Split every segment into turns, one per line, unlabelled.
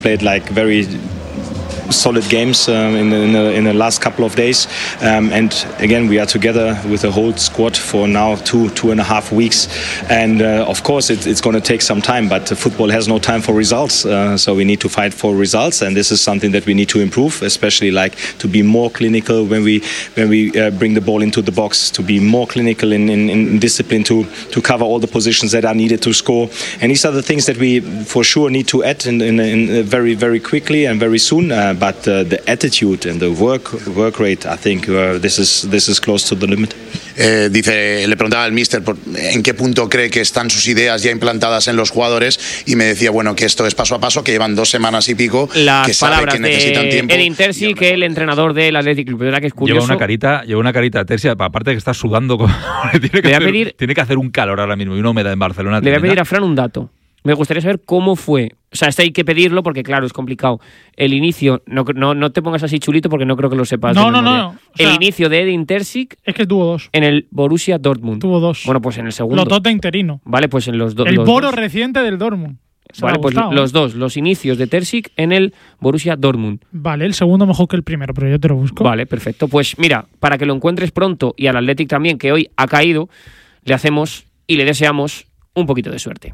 Played like very solid games in the last couple of days, and again we are together with the whole squad for now 2.5 weeks, and of course it's going to take some time, but football has no time for results, so we need to fight for results, and this is something that we need to improve, especially like to be more clinical when we bring the ball into the box, to be more clinical in discipline, to cover all the positions that are needed to score, and these are the things that we for sure need to add in very, very quickly and very soon. But the attitude and the work rate, I think this is close to the limit.
Le preguntaba al míster en qué punto cree que están sus ideas ya implantadas en los jugadores, y me decía, bueno, que esto es paso a paso, que llevan 2 semanas y pico,
las
que sabe que necesitan tiempo.
Edin Terzic, el entrenador del Athletic Club, ¿verdad que es curioso?
Lleva una carita tercia, aparte de que está sudando, tiene que hacer un calor ahora mismo y una humedad en Barcelona.
Le voy a pedir a Fran un dato. Me gustaría saber cómo fue. O sea, esto hay que pedirlo porque, claro, es complicado. El inicio, no te pongas así chulito porque no creo que lo sepas.
No.
O sea, el inicio de Edin Terzic.
Es que tuvo 2.
En el Borussia Dortmund.
Tuvo 2.
Bueno, pues en el segundo.
Los 2 de interino.
Vale, pues en los 2.
El Boro reciente del Dortmund.
Vale, pues los 2. Los inicios de Terzic en el Borussia Dortmund.
Vale, el segundo mejor que el primero, pero yo te lo busco.
Vale, perfecto. Pues mira, para que lo encuentres pronto y al Athletic también, que hoy ha caído, le hacemos y le deseamos un poquito de suerte.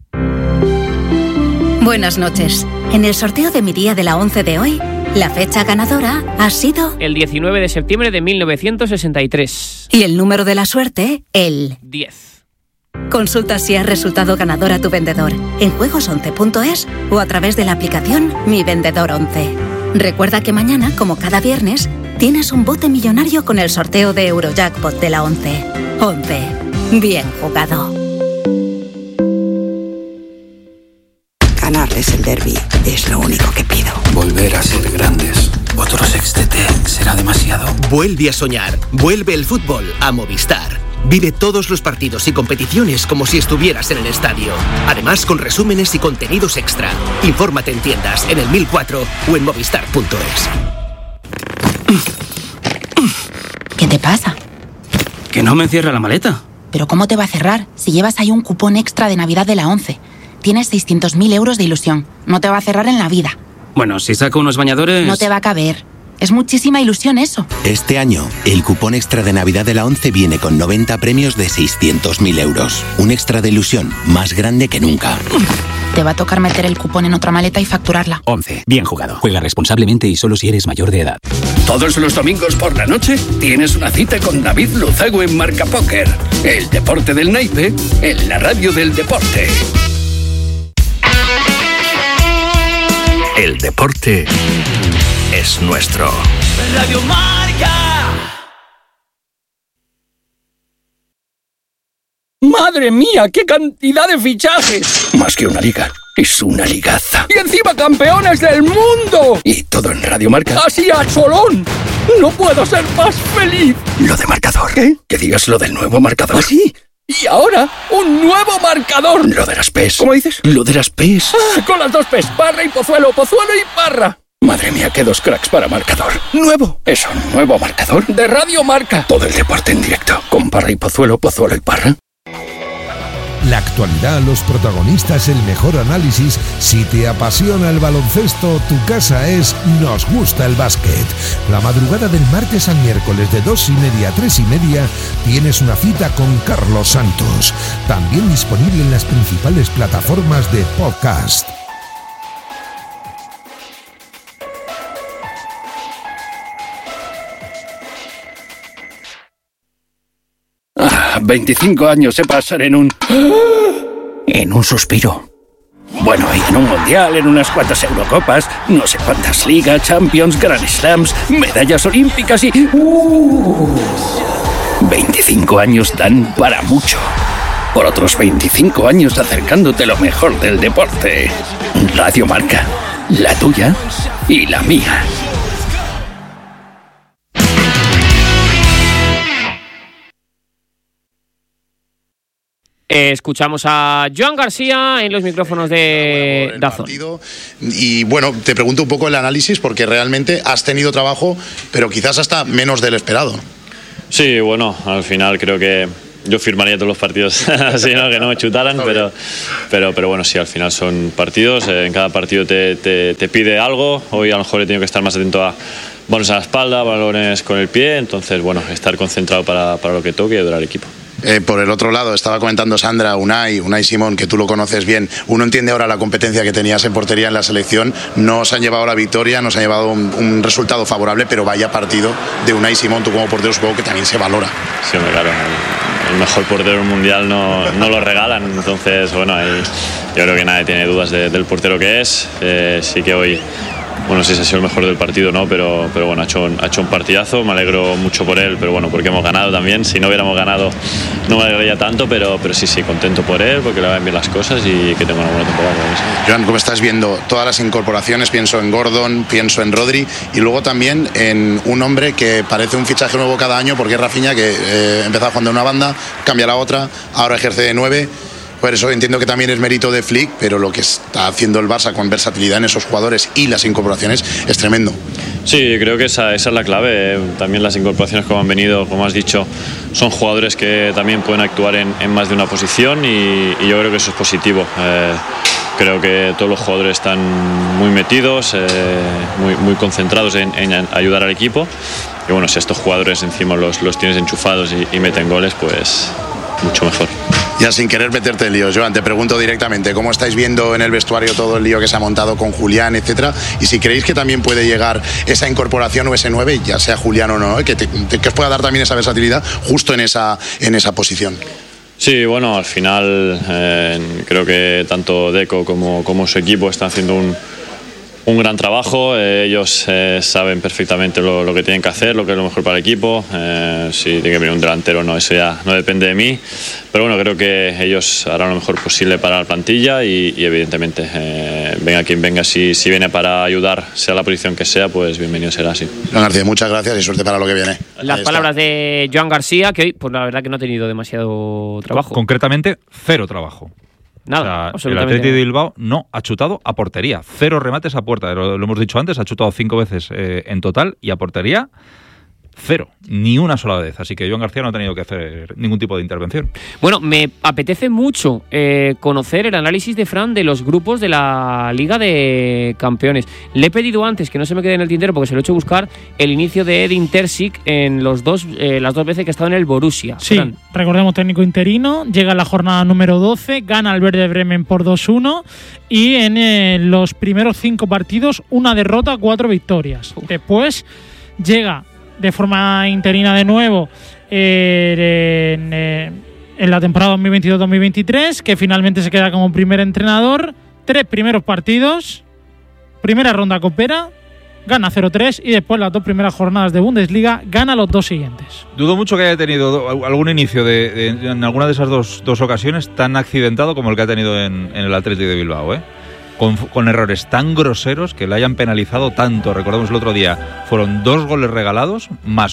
Buenas noches. En el sorteo de mi día de la 11 de hoy, la fecha ganadora ha sido...
el 19 de septiembre de 1963.
Y el número de la suerte, el...
10.
Consulta si has resultado ganador a tu vendedor en juegos11.es o a través de la aplicación Mi Vendedor 11. Recuerda que mañana, como cada viernes, tienes un bote millonario con el sorteo de Eurojackpot de la 11. 11. Bien jugado.
Ganarles el derbi es lo único que pido.
Volver a ser grandes. Otro sextete será demasiado.
Vuelve a soñar. Vuelve el fútbol a Movistar. Vive todos los partidos y competiciones como si estuvieras en el estadio. Además, con resúmenes y contenidos extra. Infórmate en tiendas, en el 1004 o en movistar.es.
¿Qué te pasa?
Que no me cierra la maleta.
¿Pero cómo te va a cerrar si llevas ahí un cupón extra de Navidad de la 11? Tienes 600.000 euros de ilusión. No te va a cerrar en la vida.
Bueno, si saco unos bañadores...
No te va a caber. Es muchísima ilusión eso.
Este año, el cupón extra de Navidad de la 11 viene con 90 premios de 600.000 euros. Un extra de ilusión más grande que nunca.
Te va a tocar meter el cupón en otra maleta y facturarla.
11. Bien jugado. Juega responsablemente y solo si eres mayor de edad.
Todos los domingos por la noche tienes una cita con David Luzago en Marca Póker. El deporte del naipe en la radio del deporte. El deporte es nuestro.
Radio Marca.
¡Madre mía! ¡Qué cantidad de fichajes! Más que una liga, es una ligaza. ¡Y encima campeones del mundo! Y todo en Radio Marca. ¡Así a cholón! ¡No puedo ser más feliz! Lo de marcador. ¿Qué? Que digas lo del nuevo marcador. ¿Ah, sí? Y ahora, un nuevo marcador. Lo de las P's. ¿Cómo dices? Lo de las P's. Ah, con las 2 P's. Parra y Pozuelo. Pozuelo y Parra. Madre mía, qué 2 cracks para marcador. ¡Nuevo! Es un nuevo marcador de Radio Marca. Todo el deporte en directo. Con Parra y Pozuelo, Pozuelo y Parra.
La actualidad, los protagonistas, el mejor análisis. Si te apasiona el baloncesto, tu casa es Nos Gusta el Básquet. La madrugada del martes al miércoles de 2:30 a 3:30 tienes una cita con Carlos Santos. También disponible en las principales plataformas de podcast.
25 años se pasan en un suspiro. Bueno, y en un mundial, en unas cuantas Eurocopas, no sé cuántas ligas, Champions, Grand Slams, medallas olímpicas y... 25 años dan para mucho. Por otros 25 años acercándote lo mejor del deporte. Radio Marca, la tuya y la mía.
Escuchamos a Joan García en los micrófonos de DAZN.
Y bueno, te pregunto un poco el análisis porque realmente has tenido trabajo, pero quizás hasta menos del esperado.
Sí, bueno, al final creo que yo firmaría todos los partidos así, ¿no? Que no me chutaran, pero bueno, sí, al final son partidos, en cada partido te pide algo. Hoy a lo mejor he tenido que estar más atento a balones a la espalda, balones con el pie, entonces bueno, estar concentrado para lo que toque y ayudar al equipo.
Por el otro lado, estaba comentando Sandra, Unai Simón, que tú lo conoces bien. Uno entiende ahora la competencia que tenías en portería en la selección. No se han llevado la victoria, no se han llevado un resultado favorable, pero vaya partido de Unai Simón. Tú como portero supongo que también se valora.
Sí, hombre, claro. El mejor portero mundial no lo regalan. Entonces, bueno, yo creo que nadie tiene dudas del portero que es. Sí que hoy... Bueno, no sé si ha sido el mejor del partido, ¿no? Pero bueno, ha hecho un partidazo, me alegro mucho por él, pero bueno, porque hemos ganado también. Si no hubiéramos ganado no me alegraría tanto, pero sí, contento por él, porque le van bien las cosas y que tenga una buena temporada.
Joan, ¿cómo estás viendo todas las incorporaciones? Pienso en Gordon, pienso en Rodri y luego también en un hombre que parece un fichaje nuevo cada año, porque es Rafinha, que empezó jugando en una banda, cambia a la otra, ahora ejerce de 9. Por eso entiendo que también es mérito de Flick, pero lo que está haciendo el Barça con versatilidad en esos jugadores y las incorporaciones es tremendo.
Sí, creo que esa es la clave. También las incorporaciones como han venido, como has dicho, son jugadores que también pueden actuar en más de una posición y yo creo que eso es positivo. Creo que todos los jugadores están muy metidos, muy concentrados en ayudar al equipo. Y bueno, si estos jugadores encima los tienes enchufados y meten goles, pues mucho mejor.
Ya sin querer meterte en líos, Joan, te pregunto directamente, ¿cómo estáis viendo en el vestuario todo el lío que se ha montado con Julián, etcétera? Y si creéis que también puede llegar esa incorporación o ese 9, ya sea Julián o no, que os pueda dar también esa versatilidad justo en esa posición.
Sí, bueno, al final creo que tanto Deco como su equipo están haciendo un gran trabajo. Ellos saben perfectamente lo que tienen que hacer, lo que es lo mejor para el equipo. Si tiene que venir un delantero, no, eso ya no depende de mí. Pero bueno, creo que ellos harán lo mejor posible para la plantilla y evidentemente venga quien venga, si viene para ayudar, sea la posición que sea, pues bienvenido será así.
Joan García, muchas gracias y suerte para lo que viene.
Las palabras de Joan García, que hoy pues la verdad que no ha tenido demasiado trabajo.
Concretamente, 0 trabajo.
Nada,
o sea, el Athletic de Bilbao no ha chutado a portería. 0 remates a puerta. Lo hemos dicho antes, ha chutado 5 veces en total y a portería 0. Ni una sola vez. Así que Joan García no ha tenido que hacer ningún tipo de intervención.
Bueno, me apetece mucho conocer el análisis de Fran de los grupos de la Liga de Campeones. Le he pedido antes, que no se me quede en el tintero porque se lo he hecho buscar, el inicio de Edin Terzic en las dos veces que ha estado en el Borussia.
Sí,
Fran.
Recordemos, técnico interino, llega a la jornada número 12, gana al Werder Bremen por 2-1 y en los primeros 5 partidos una derrota, 4 victorias. Después llega de forma interina de nuevo en la temporada 2022-2023, que finalmente se queda como primer entrenador. 3 primeros partidos, primera ronda copera, gana 0-3 y después las 2 primeras jornadas de Bundesliga gana los 2 siguientes.
Dudo mucho que haya tenido algún inicio en alguna de esas dos ocasiones tan accidentado como el que ha tenido en el Athletic de Bilbao, con errores tan groseros que le hayan penalizado tanto. Recordemos el otro día, fueron 2 goles regalados, más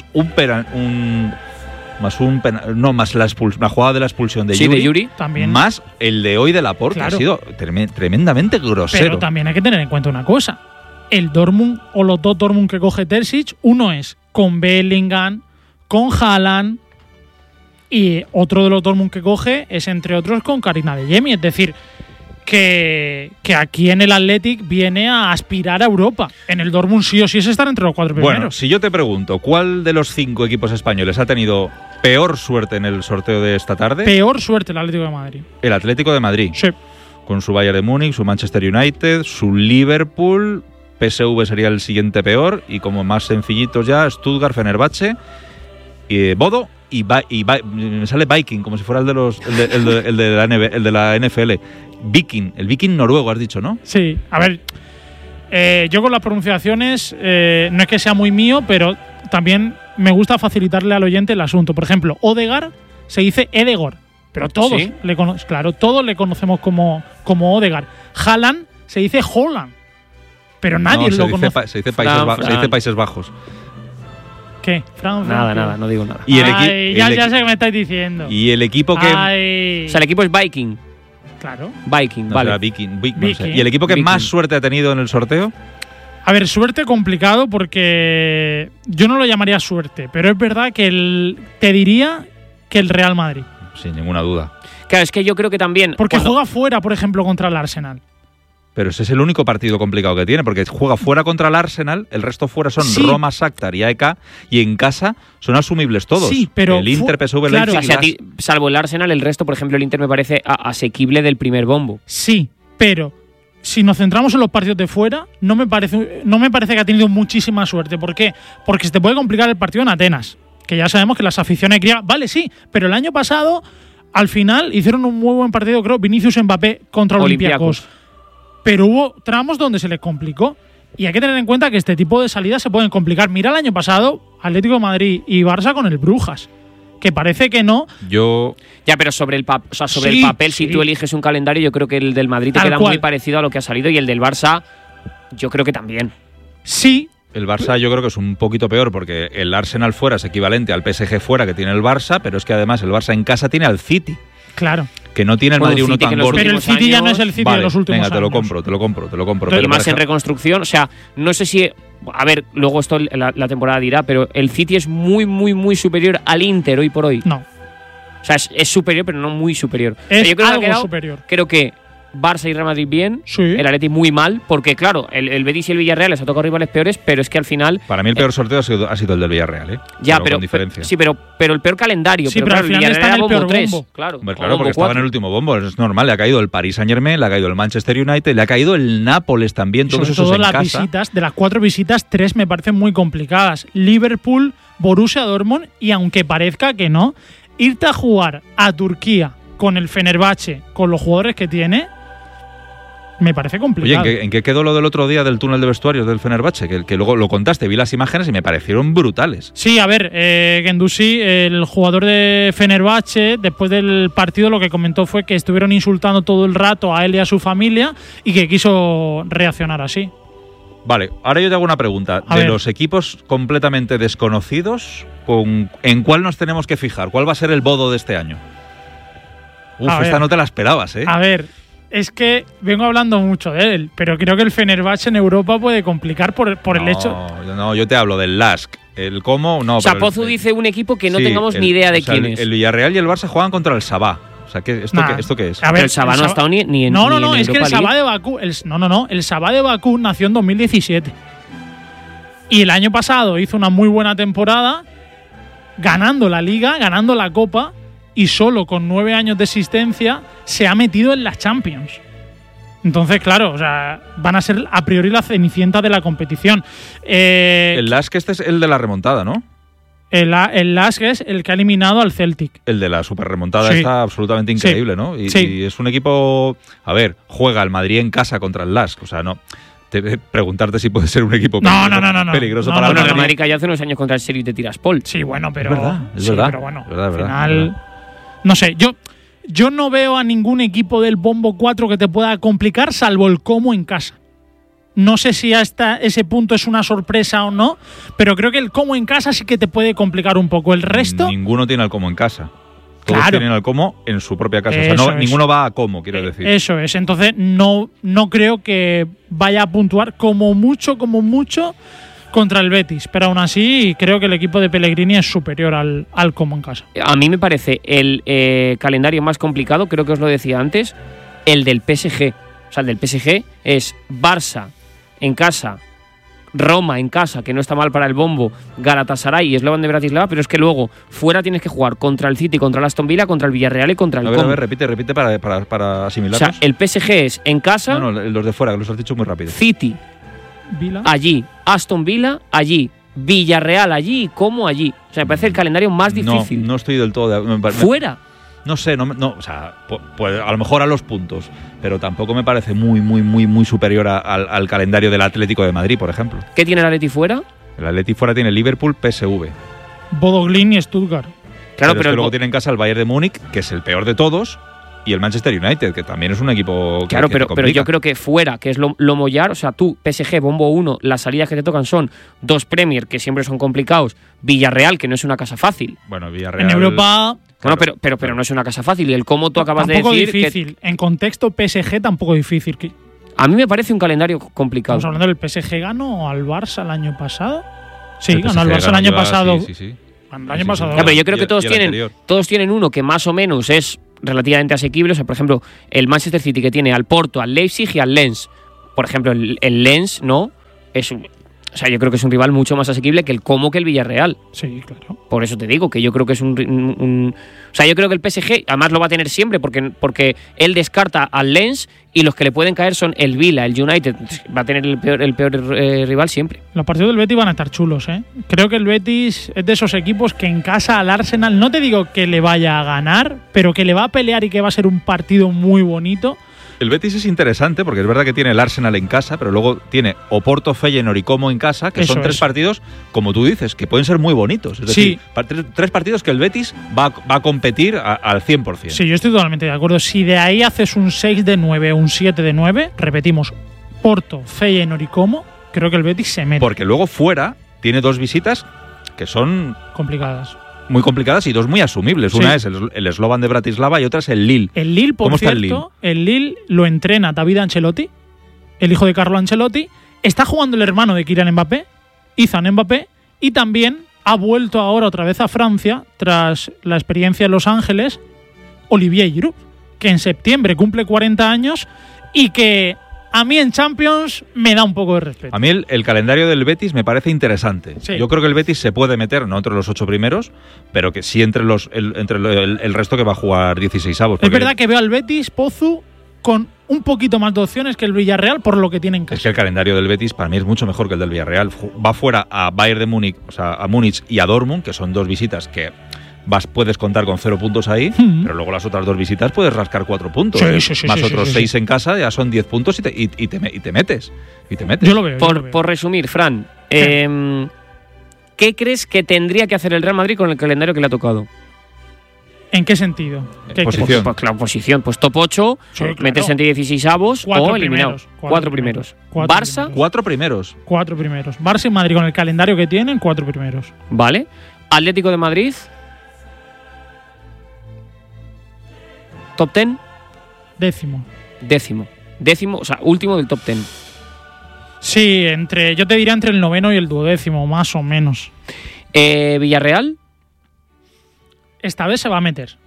la jugada de la expulsión de
Yuri
también,
más
el de hoy de Laporte. Claro. Ha sido tremendamente grosero.
Pero también hay que tener en cuenta una cosa: el Dortmund o los 2 Dortmund que coge Terzic, uno es con Bellingham, con Haaland, y otro de los Dortmund que coge es, entre otros, con Karim Adeyemi. Es decir, que aquí en el Athletic viene a aspirar a Europa. En el Dortmund sí o sí es estar entre los 4 primeros.
Bueno, si yo te pregunto, ¿cuál de los 5 equipos españoles ha tenido peor suerte en el sorteo de esta tarde?
Peor suerte el Atlético de Madrid.
El Atlético de Madrid.
Sí.
Con su Bayern de Múnich, su Manchester United, su Liverpool, PSV sería el siguiente peor, y como más sencillitos ya, Stuttgart, Fenerbahce, Bodo y me sale Viking, como si fuera el de la NFL. El Viking noruego, has dicho, ¿no?
Sí, a ver, yo con las pronunciaciones no es que sea muy mío, pero también me gusta facilitarle al oyente el asunto. Por ejemplo, Odegaard se dice Edegor, pero todos, ¿sí? Todos le conocemos como Odegaard. Haaland se dice Holland, pero nadie lo conoce.
Se dice Países Bajos.
¿Qué?
Nada, no digo nada.
Y ya sé que me estáis diciendo.
Y el equipo que...
O sea, el equipo es Viking.
Claro.
Viking,
no,
vale.
Viking. No sé. ¿Y el equipo que más suerte ha tenido en el sorteo?
A ver, suerte complicado porque yo no lo llamaría suerte, pero es verdad que te diría que el Real Madrid.
sin ninguna duda.
Claro, es que yo creo que también…
Porque juega fuera, por ejemplo, contra el Arsenal.
Pero ese es el único partido complicado que tiene, porque juega fuera contra el Arsenal, el resto fuera son Roma, Shakhtar y AEK, y en casa son asumibles todos.
Sí, pero
el Inter, PSV,
claro,
Leipzig…
o sea, salvo el Arsenal, el resto, por ejemplo, el Inter me parece asequible del primer bombo.
Sí, pero si nos centramos en los partidos de fuera, no me parece que ha tenido muchísima suerte. ¿Por qué? Porque se te puede complicar el partido en Atenas, que ya sabemos que las aficiones griegas… Vale, sí, pero el año pasado, al final, hicieron un muy buen partido, creo, Vinicius Mbappé contra Olympiacos. Pero hubo tramos donde se les complicó. Y hay que tener en cuenta que este tipo de salidas se pueden complicar. Mira el año pasado, Atlético de Madrid y Barça con el Brujas, que parece que no.
Ya, pero sobre el papel, si tú eliges un calendario, yo creo que el del Madrid te queda muy parecido a lo que ha salido, y el del Barça, yo creo que también.
Sí.
El Barça yo creo que es un poquito peor, porque el Arsenal fuera es equivalente al PSG fuera que tiene el Barça, pero es que además el Barça en casa tiene al City.
Claro.
Que no tiene el Madrid uno tan gordo.
Pero el City ya no es el City de los últimos años.
Venga, te lo compro.
Pero más en reconstrucción, o sea, no sé si… A ver, luego esto la temporada dirá, pero el City es muy, muy, muy superior al Inter hoy por hoy.
No.
O sea, es superior, pero no muy superior.
Es
yo creo
algo superior.
Creo que Barça y Real Madrid bien,
sí.
El Atleti muy mal, porque claro, el Betis y el Villarreal les ha tocado rivales peores, pero es que al final…
Para mí el peor sorteo ha sido el del Villarreal, ¿eh?
Ya,
pero con diferencia.
Sí, pero el peor calendario.
Sí,
pero
claro,
al final
está en el peor
bombo 3.
Bombo.
Claro,
claro, porque estaba en el último bombo, es normal. Le ha caído el Paris Saint-Germain, le ha caído el Manchester United, le ha caído el Nápoles también, todos esos en casa.
Visitas, de las 4 visitas, 3 me parecen muy complicadas. Liverpool, Borussia Dortmund, y aunque parezca que no, irte a jugar a Turquía con el Fenerbahce, con los jugadores que tiene… Me parece complicado.
Oye, ¿en qué quedó lo del otro día del túnel de vestuarios del Fenerbahce? Que luego lo contaste, vi las imágenes y me parecieron brutales.
Sí, a ver, Guendouzi, el jugador de Fenerbahce, después del partido lo que comentó fue que estuvieron insultando todo el rato a él y a su familia y que quiso reaccionar así.
Vale, ahora yo te hago una pregunta. De los equipos completamente desconocidos, ¿en cuál nos tenemos que fijar? ¿Cuál va a ser el bodo de este año? Esta no te la esperabas, ¿eh?
A ver… Es que vengo hablando mucho de él, pero creo que el Fenerbahce en Europa puede complicar por el hecho…
No, yo te hablo del LASK. El cómo, no.
O sea, Pozu dice un equipo que no tengamos ni idea de quién es.
El Villarreal y el Barça juegan contra el Sabah. O sea, ¿esto qué es?
A ver, el Sabah no ha estado ni en
No,
en
es que el Sabah de Bakú… el Sabah de Bakú nació en 2017. Y el año pasado hizo una muy buena temporada, ganando la Liga, ganando la Copa, y solo con 9 años de existencia se ha metido en las Champions. Entonces, claro, o sea, van a ser a priori la cenicienta de la competición.
El LASK este es el de la remontada, ¿no?
El LASK es el que ha eliminado al Celtic.
El de la super remontada está absolutamente increíble, ¿no? Y es un equipo… A ver, juega el Madrid en casa contra el LASK. O sea, no… Preguntarte si puede ser un equipo peligroso para el Madrid.
El Madrid cayó hace unos años contra el Sheriff de Tiraspol.
Sí, bueno, pero…
Es verdad.
Pero bueno,
al
final… No sé, yo no veo a ningún equipo del Bombo 4 que te pueda complicar, salvo el Como en casa. No sé si hasta ese punto es una sorpresa o no, pero creo que el Como en casa sí que te puede complicar un poco. El resto…
Ninguno tiene al Como en casa. Todos tienen al Como en su propia casa. O sea, ninguno va a Como, quiero decir.
Eso es. Entonces, no creo que vaya a puntuar como mucho, contra el Betis. Pero aún así, creo que el equipo de Pellegrini es superior al Como en casa.
A mí me parece el calendario más complicado, creo que os lo decía antes, el del PSG. O sea, el del PSG es Barça en casa, Roma en casa, que no está mal para el bombo, Galatasaray y Slovan de Bratislava, pero es que luego fuera tienes que jugar contra el City, contra el Aston Villa, contra el Villarreal y contra el Como.
A ver, repite para asimilarlos.
O sea, el PSG es en casa…
No, los de fuera, que los has dicho muy rápido.
City,
Villa,
allí, Aston Villa, allí, Villarreal, allí y Como allí. O sea, me parece el calendario más difícil.
No estoy del todo…
¿Fuera?
No sé, o sea, pues a lo mejor a los puntos, pero tampoco me parece muy superior al calendario del Atlético de Madrid, por ejemplo.
¿Qué tiene el Atleti fuera?
El Atleti fuera tiene Liverpool, PSV.
Bodo Glimt y Stuttgart.
Claro,
pero es que luego tiene en casa el Bayern de Múnich, que es el peor de todos, y el Manchester United, que también es un equipo
claro,
que
pero yo creo que fuera, que es lo mollar, o sea, tú, PSG, bombo 1, las salidas que te tocan son 2 Premier, que siempre son complicados, Villarreal, que no es una casa fácil.
Bueno, Villarreal…
En Europa…
Bueno, pero no es una casa fácil. Y el cómo tú acabas de decir…
Tampoco difícil. En contexto PSG tampoco difícil.
A mí me parece un calendario complicado.
Estamos hablando del PSG ganó al Barça el año pasado. Sí, ganó al Barça el año pasado.
Sí.
El año pasado.
Pero yo creo que todos tienen uno que más o menos es relativamente asequible. O sea, por ejemplo, el Manchester City, que tiene al Porto, al Leipzig y al Lens. Por ejemplo, el Lens, ¿no? O sea, yo creo que es un rival mucho más asequible que el Villarreal.
Sí, claro.
Por eso te digo que yo creo que es o sea, yo creo que el PSG además lo va a tener siempre porque él descarta al Lens y los que le pueden caer son el Villa, el United. Va a tener el peor rival siempre.
Los partidos del Betis van a estar chulos, ¿eh? Creo que el Betis es de esos equipos que en casa al Arsenal, no te digo que le vaya a ganar, pero que le va a pelear y que va a ser un partido muy bonito.
El Betis es interesante porque es verdad que tiene el Arsenal en casa, pero luego tiene Oporto, Feyenoord y Como en casa, que son tres partidos, como tú dices, que pueden ser muy bonitos. Es decir, tres partidos que el Betis va a competir al 100%.
Sí, yo estoy totalmente de acuerdo. Si de ahí haces un 6 de 9 o un 7 de 9, repetimos, Porto, Feyenoord y Como, creo que el Betis se mete.
Porque luego fuera tiene dos visitas que son
complicadas.
Muy complicadas y dos muy asumibles. Sí. Una es el Slovan de Bratislava y otra es el Lille.
El Lille, por cierto, el Lille lo entrena David Ancelotti, el hijo de Carlo Ancelotti. Está jugando el hermano de Kylian Mbappé, Ethan Mbappé, y también ha vuelto ahora otra vez a Francia tras la experiencia en Los Ángeles, Olivier Giroud, que en septiembre cumple 40 años y que a mí en Champions me da un poco de respeto.
A mí el calendario del Betis me parece interesante. Sí. Yo creo que el Betis se puede meter, no entre los 8 primeros, pero que sí entre el resto que va a jugar 16avos.
Es verdad que veo al Betis, Pozu, con un poquito más de opciones que el Villarreal por lo que tiene en casa.
Es que el calendario del Betis para mí es mucho mejor que el del Villarreal. Va fuera a Bayern de Múnich, o sea, a Múnich y a Dortmund, que son dos visitas que puedes contar con 0 puntos ahí, pero luego las otras dos visitas puedes rascar 4 puntos. Más otros 6 en casa, ya son 10 puntos y te metes.
Yo lo veo.
Por resumir, Fran, ¿qué crees que tendría que hacer el Real Madrid con el calendario que le ha tocado?
¿En qué sentido?
Posición.
Pues claro, posición. Pues top 8, meterse entre 16avos o eliminados. 4 primeros. Barça.
4 primeros.
4 primeros. Barça y Madrid con el calendario que tienen, 4 primeros.
Vale. Atlético de Madrid. ¿Top 10? Décimo, o sea, último del top 10.
Sí, yo te diría entre el 9º y el 12º, más o menos.
¿Villarreal?
Esta vez se va a meter.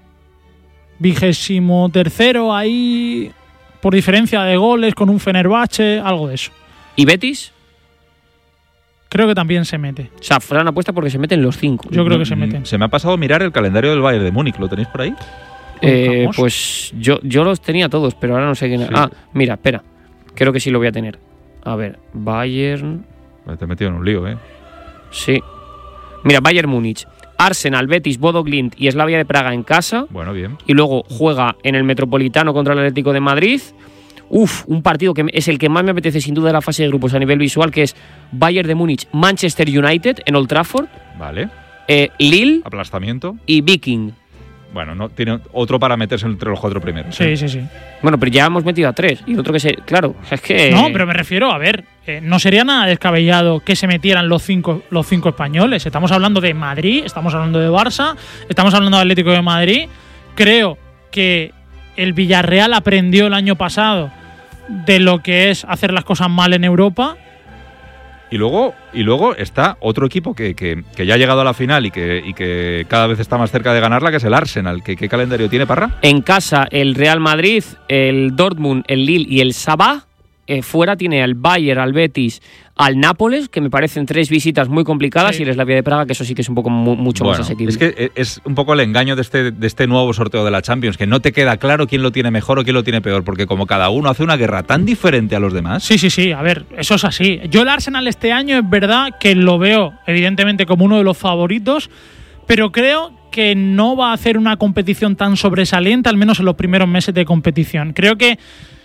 23º ahí, por diferencia de goles, con un Fenerbahce, algo de eso.
¿Y Betis?
Creo que también se mete.
O sea, Fran apuesta porque se meten los 5.
Yo creo que se meten.
Se me ha pasado mirar el calendario del Bayern de Múnich. ¿Lo tenéis por ahí?
Pues yo los tenía todos, pero ahora no sé quién. Sí. Ah, mira, espera. Creo que sí lo voy a tener. A ver, Bayern.
Te he metido en un lío, ¿eh?
Sí. Mira, Bayern Múnich, Arsenal, Betis, Bodo Glimt y Slavia de Praga en casa.
Bueno, bien.
Y luego juega en el Metropolitano contra el Atlético de Madrid. Un partido que es el que más me apetece sin duda de la fase de grupos a nivel visual, que es Bayern de Múnich, Manchester United en Old Trafford.
Vale.
Lille.
Aplastamiento.
Y Viking.
Bueno, no tiene otro para meterse entre los 4 primeros.
Sí.
Bueno, pero ya hemos metido a 3. Y otro que claro, es que.
No, pero me refiero, a ver, no sería nada descabellado que se metieran los cinco españoles. Estamos hablando de Madrid, estamos hablando de Barça, estamos hablando de Atlético de Madrid. Creo que el Villarreal aprendió el año pasado de lo que es hacer las cosas mal en Europa.
Y luego está otro equipo que ya ha llegado a la final y que cada vez está más cerca de ganarla, que es el Arsenal. ¿Qué calendario tiene, Parra?
En casa, el Real Madrid, el Dortmund, el Lille y el Sabah. Fuera tiene al Bayern, al Betis, al Nápoles, que me parecen 3 visitas muy complicadas, sí. Y el Slavia de Praga, que eso sí que es un poco mucho más asequible.
Es que es un poco el engaño de este nuevo sorteo de la Champions, que no te queda claro quién lo tiene mejor o quién lo tiene peor, porque como cada uno hace una guerra tan diferente a los demás.
Sí, a ver, eso es así. Yo el Arsenal este año es verdad que lo veo evidentemente como uno de los favoritos, pero creo que no va a hacer una competición tan sobresaliente, al menos en los primeros meses de competición. Creo que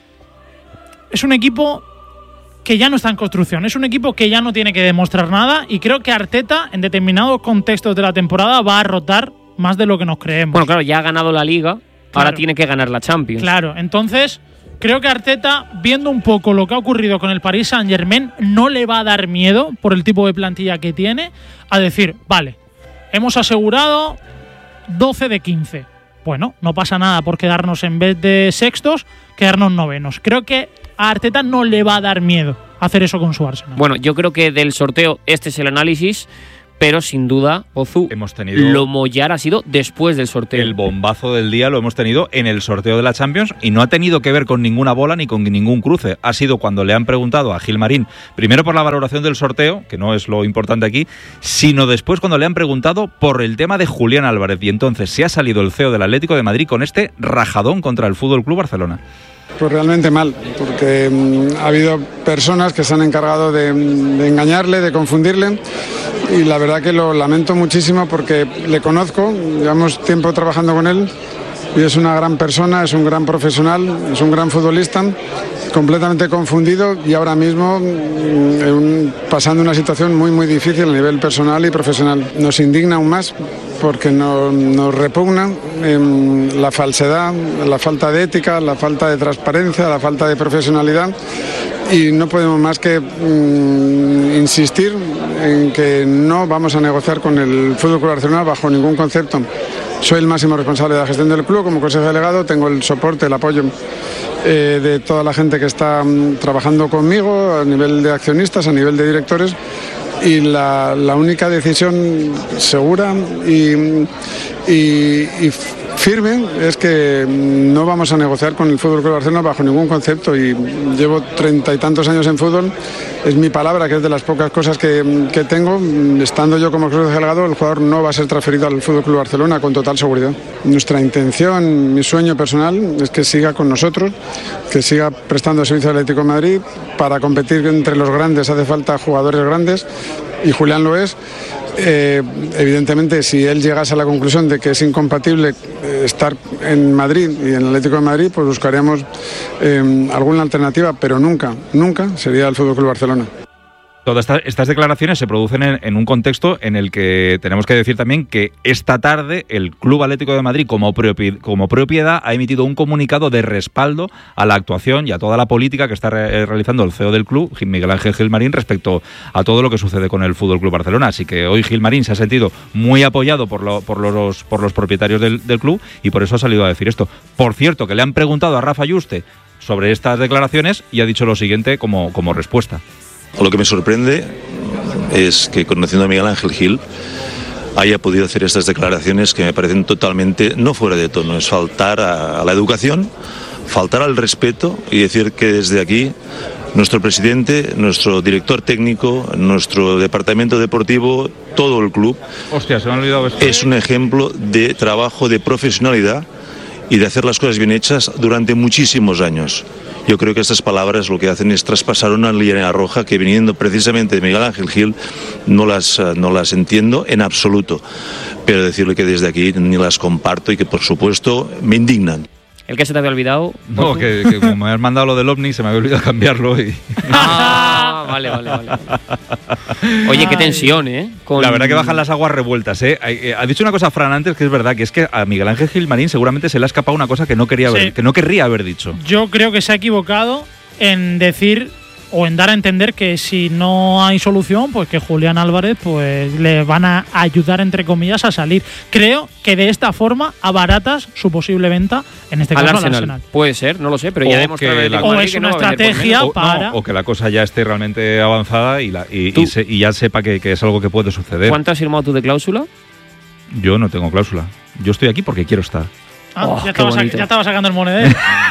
es un equipo que ya no está en construcción, es un equipo que ya no tiene que demostrar nada, y creo que Arteta en determinados contextos de la temporada va a rotar más de lo que nos creemos.
Bueno, claro, ya ha ganado la Liga, ahora tiene que ganar la Champions.
Claro, entonces creo que Arteta, viendo un poco lo que ha ocurrido con el Paris Saint-Germain, no le va a dar miedo, por el tipo de plantilla que tiene, a decir, vale, hemos asegurado 12 de 15. Bueno, no pasa nada por quedarnos, en vez de sextos, quedarnos novenos. Creo que a Arteta no le va a dar miedo hacer eso con su Arsenal.
Bueno, yo creo que del sorteo este es el análisis, Pero sin duda, Ozu, lo mollar ha sido después del sorteo.
El bombazo del día lo hemos tenido en el sorteo de la Champions y no ha tenido que ver con ninguna bola ni con ningún cruce. Ha sido cuando le han preguntado a Gil Marín, primero por la valoración del sorteo, que no es lo importante aquí, sino después cuando le han preguntado por el tema de Julián Álvarez. Y entonces se ha salido el CEO del Atlético de Madrid con este rajadón contra el Fútbol Club Barcelona.
Pues realmente mal, porque ha habido personas que se han encargado de engañarle, de confundirle, y la verdad que lo lamento muchísimo porque le conozco, llevamos tiempo trabajando con él y es una gran persona, es un gran profesional, es un gran futbolista, completamente confundido y ahora mismo pasando una situación muy muy difícil a nivel personal y profesional. Nos indigna aún más porque nos repugna la falsedad, la falta de ética, la falta de transparencia, la falta de profesionalidad, y no podemos más que insistir en que no vamos a negociar con el Fútbol Club Barcelona bajo ningún concepto. Soy el máximo responsable de la gestión del club como consejero delegado, tengo el soporte, el apoyo de toda la gente que está trabajando conmigo a nivel de accionistas, a nivel de directores, y la única decisión segura y firme es que no vamos a negociar con el Fútbol Club Barcelona bajo ningún concepto, y llevo 30 y tantos años en fútbol, es mi palabra, que es de las pocas cosas que tengo. Estando yo como consejero delegado, el jugador no va a ser transferido al Fútbol Club Barcelona con total seguridad. Nuestra intención, mi sueño personal es que siga con nosotros, que siga prestando servicio al Atlético de Madrid. Para competir entre los grandes hace falta jugadores grandes y Julián lo es. Evidentemente, si él llegase a la conclusión de que es incompatible estar en Madrid y en el Atlético de Madrid, pues buscaríamos alguna alternativa, pero nunca sería el Fútbol Club Barcelona.
Todas estas declaraciones se producen en un contexto en el que tenemos que decir también que esta tarde el Club Atlético de Madrid como propiedad ha emitido un comunicado de respaldo a la actuación y a toda la política que está realizando el CEO del club, Miguel Ángel Gil Marín, respecto a todo lo que sucede con el Fútbol Club Barcelona. Así que hoy Gil Marín se ha sentido muy apoyado por los propietarios del club y por eso ha salido a decir esto. Por cierto, que le han preguntado a Rafa Yuste sobre estas declaraciones y ha dicho lo siguiente como respuesta.
Lo que me sorprende es que, conociendo a Miguel Ángel Gil, haya podido hacer estas declaraciones que me parecen totalmente no fuera de tono. Es faltar a la educación, faltar al respeto y decir que desde aquí nuestro presidente, nuestro director técnico, nuestro departamento deportivo, todo el club,
hostia, se me ha olvidado esto,
es un ejemplo de trabajo, de profesionalidad y de hacer las cosas bien hechas durante muchísimos años. Yo creo que estas palabras lo que hacen es traspasar una línea roja que, viniendo precisamente de Miguel Ángel Gil, no las entiendo en absoluto. Pero decirle que desde aquí ni las comparto y que, por supuesto, me indignan.
¿El que se te había olvidado?
No, que como me has mandado lo del OVNI, se me había olvidado cambiarlo.
Ah, vale. Oye, qué tensión, ¿eh?
La verdad que bajan las aguas revueltas, ¿eh? Ha dicho una cosa Fran antes que es verdad, que es que a Miguel Ángel Gil Marín seguramente se le ha escapado una cosa que no querría haber dicho.
Yo creo que se ha equivocado en decir o en dar a entender que si no hay solución, pues que Julián Álvarez pues le van a ayudar, entre comillas, a salir. Creo que de esta forma abaratas su posible venta, en este caso al Arsenal.
Puede ser, no lo sé, pero ya demostrado
o es una estrategia para...
O que la cosa ya esté realmente avanzada y ya sepa que es algo que puede suceder.
¿Cuánto has firmado tú de cláusula?
Yo no tengo cláusula. Yo estoy aquí porque quiero estar.
Ya estaba sacando el monedero.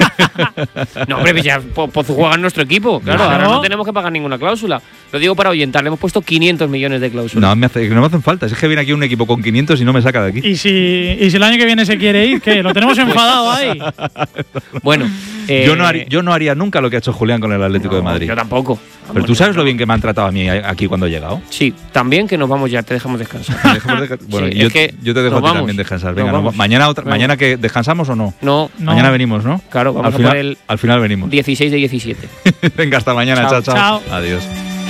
No, hombre, pues ya Pozu juega en nuestro equipo. Claro, ahora no tenemos que pagar ninguna cláusula. Lo digo para ahuyentar, le hemos puesto 500 millones de cláusulas.
No me hacen falta. Es que viene aquí un equipo con 500 y no me saca de aquí.
¿Y si el año que viene se quiere ir? ¿Qué? ¿Lo tenemos enfadado ahí?
Bueno,
yo no haría nunca lo que ha hecho Julián con el Atlético de Madrid.
Yo tampoco.
Pero tú sabes lo bien que me han tratado a mí aquí cuando he llegado.
Sí, también que nos vamos ya, te dejamos descansar.
Bueno,
sí,
yo te dejo a ti también descansar. Venga, mañana que descansamos o no.
No.
Mañana venimos, ¿no?
Claro, vamos
al final venimos.
16 de 17.
Venga, hasta mañana. Chao. Adiós.